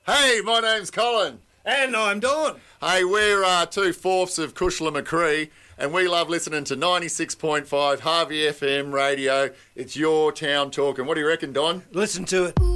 Hey, my name's Colin. And I'm Dawn. Hey, we're 2/4 of Cushla Macree, and we love listening to 96.5 Harvey FM radio. It's your town talking. What do you reckon, Don? Listen to it.